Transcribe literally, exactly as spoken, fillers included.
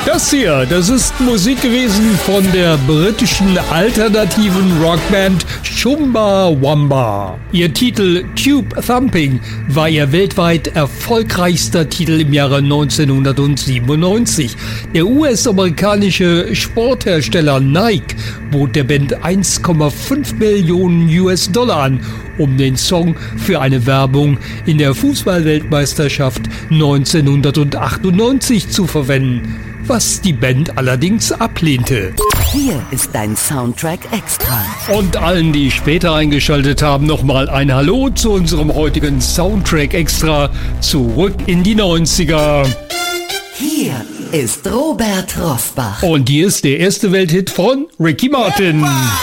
Das hier, das ist Musik gewesen von der britischen alternativen Rockband Chumbawamba. Ihr Titel Tube Thumping war ihr weltweit erfolgreichster Titel im Jahre neunzehnhundertsiebenundneunzig. Der U S-amerikanische Sporthersteller Nike bot der Band eins Komma fünf Millionen U S-Dollar an, um den Song für eine Werbung in der Fußball-Weltmeisterschaft neunzehnhundertachtundneunzig zu verwenden, was die Band allerdings ablehnte. Hier ist dein Soundtrack Extra. Und allen, die später eingeschaltet haben, nochmal ein Hallo zu unserem heutigen Soundtrack Extra zurück in die neunziger. Hier ist Robert Rossbach. Und hier ist der erste Welthit von Ricky Martin.